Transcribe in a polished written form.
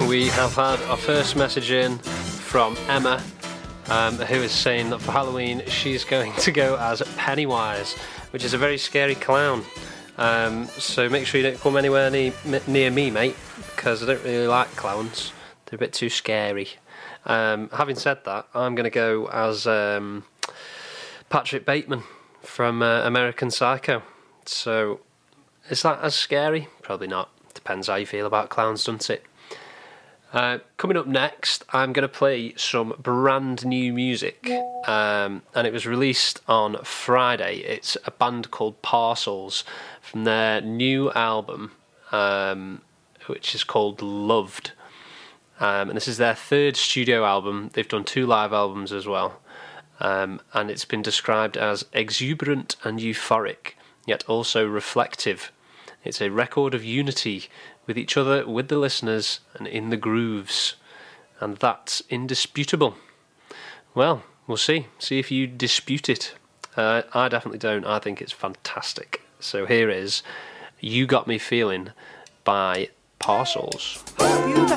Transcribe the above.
we have had our first message in from Emma, who is saying that for Halloween she's going to go as Pennywise, which is a very scary clown. So make sure you don't come anywhere near me, mate, because I don't really like clowns. They're a bit too scary. Having said that, I'm going to go as Patrick Bateman from American Psycho. So, is that as scary? Probably not. Depends how you feel about clowns, doesn't it? Coming up next, I'm going to play some brand new music, and it was released on Friday. It's a band called Parcels from their new album, which is called Loved. And this is their third studio album. They've done 2 live albums as well. And it's been described as exuberant and euphoric, yet also reflective. It's a record of unity with each other, with the listeners, and in the grooves. And that's indisputable. Well, we'll see. See if you dispute it. I definitely don't. I think it's fantastic. So here is You Got Me Feeling by Parcels. You